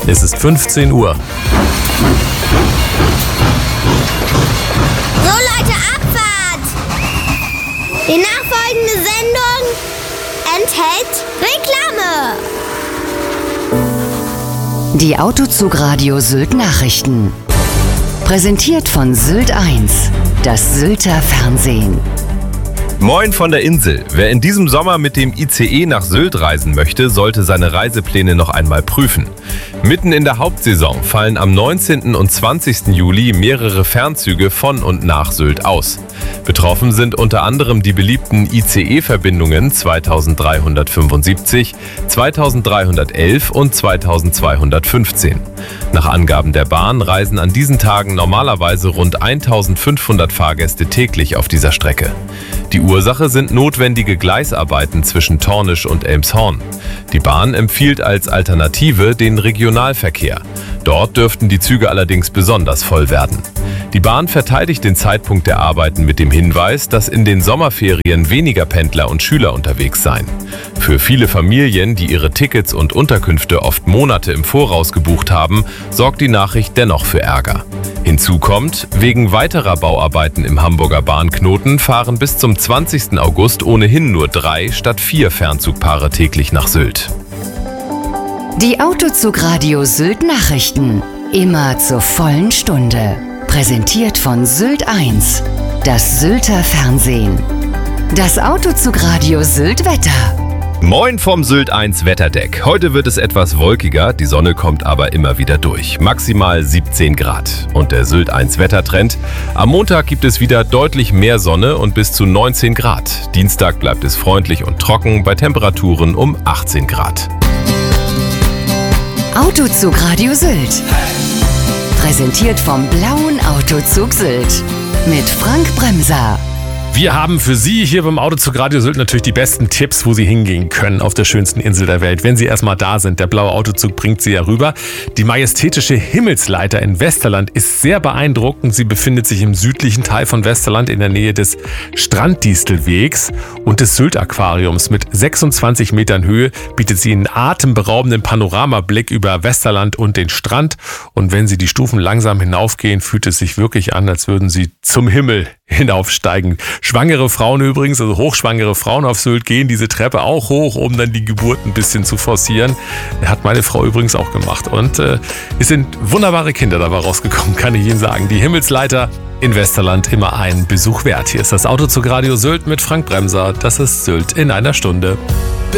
Es ist 15 Uhr. So Leute, Abfahrt! Die nachfolgende Sendung enthält Reklame. Die Autozugradio Sylt Nachrichten. Präsentiert von Sylt 1, das Sylter Fernsehen. Moin von der Insel. Wer in diesem Sommer mit dem ICE nach Sylt reisen möchte, sollte seine Reisepläne noch einmal prüfen. Mitten in der Hauptsaison fallen am 19. und 20. Juli mehrere Fernzüge von und nach Sylt aus. Betroffen sind unter anderem die beliebten ICE-Verbindungen 2375, 2311 und 2215. Nach Angaben der Bahn reisen an diesen Tagen normalerweise rund 1500 Fahrgäste täglich auf dieser Strecke. Die Ursache sind notwendige Gleisarbeiten zwischen Tornisch und Elmshorn. Die Bahn empfiehlt als Alternative den Regionalverkehr. Dort dürften die Züge allerdings besonders voll werden. Die Bahn verteidigt den Zeitpunkt der Arbeiten mit dem Hinweis, dass in den Sommerferien weniger Pendler und Schüler unterwegs seien. Für viele Familien, die ihre Tickets und Unterkünfte oft Monate im Voraus gebucht haben, sorgt die Nachricht dennoch für Ärger. Hinzu kommt, wegen weiterer Bauarbeiten im Hamburger Bahnknoten fahren bis zum 20. August ohnehin nur 3 statt 4 Fernzugpaare täglich nach Sylt. Die Autozugradio Sylt Nachrichten. Immer zur vollen Stunde. Präsentiert von Sylt 1, das Sylter Fernsehen. Das Autozugradio Sylt Wetter. Moin vom Sylt 1 Wetterdeck. Heute wird es etwas wolkiger, die Sonne kommt aber immer wieder durch. Maximal 17 Grad. Und der Sylt 1 Wettertrend. Am Montag gibt es wieder deutlich mehr Sonne und bis zu 19 Grad. Dienstag bleibt es freundlich und trocken bei Temperaturen um 18 Grad. Autozugradio Sylt. Präsentiert vom Blauen Autozug Sylt. Mit Frank Bremser. Wir haben für Sie hier beim Autozugradio Sylt natürlich die besten Tipps, wo Sie hingehen können auf der schönsten Insel der Welt. Wenn Sie erstmal da sind, der blaue Autozug bringt Sie ja rüber. Die majestätische Himmelsleiter in Westerland ist sehr beeindruckend. Sie befindet sich im südlichen Teil von Westerland in der Nähe des Stranddistelwegs und des Sylt-Aquariums. Mit 26 Metern Höhe bietet sie einen atemberaubenden Panoramablick über Westerland und den Strand. Und wenn Sie die Stufen langsam hinaufgehen, fühlt es sich wirklich an, als würden Sie zum Himmel hinaufsteigen. Schwangere Frauen übrigens, also hochschwangere Frauen auf Sylt, gehen diese Treppe auch hoch, um dann die Geburt ein bisschen zu forcieren. Hat meine Frau übrigens auch gemacht. Und es sind wunderbare Kinder dabei rausgekommen, kann ich Ihnen sagen. Die Himmelsleiter in Westerland immer einen Besuch wert. Hier ist das Autozugradio Sylt mit Frank Bremser. Das ist Sylt in einer Stunde.